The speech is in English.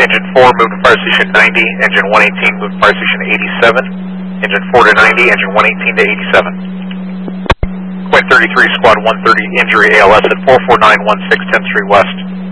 Engine 4 moved to fire station 90, engine 118 moved to fire station 87, engine 4 to 90, engine 118 to 87. Point 33, squad 130, injury ALS at 44916 10th Street West.